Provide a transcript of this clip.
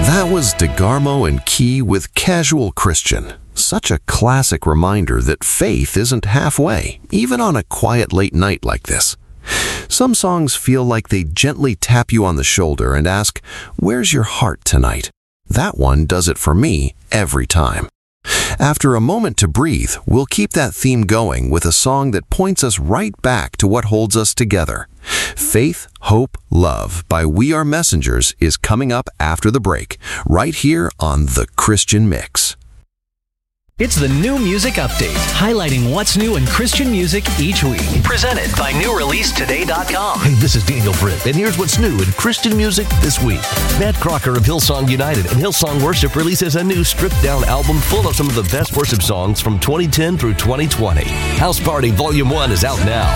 That was DeGarmo and Key with Casual Christian. Such a classic reminder that faith isn't halfway, even on a quiet late night like this. Some songs feel like they gently tap you on the shoulder and ask, "Where's your heart tonight?" That one does it for me every time. After a moment to breathe, we'll keep that theme going with a song that points us right back to what holds us together. Faith, Hope, Love by We Are Messengers is coming up after the break, right here on The Christian Mix. It's the New Music Update, highlighting what's new in Christian music each week. Presented by NewReleaseToday.com. Hey, this is Daniel Britt, and here's what's new in Christian music this week. Matt Crocker of Hillsong United and Hillsong Worship releases a new stripped-down album full of some of the best worship songs from 2010 through 2020. House Party Volume 1 is out now.